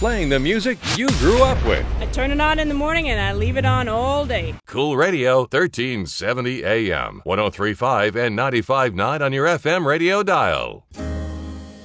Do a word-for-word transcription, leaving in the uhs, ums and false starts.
playing the music you grew up with. I turn it on in the morning and I leave it on all day. Cool Radio, thirteen seventy A M, one oh three point five and ninety-five point nine on your F M radio dial.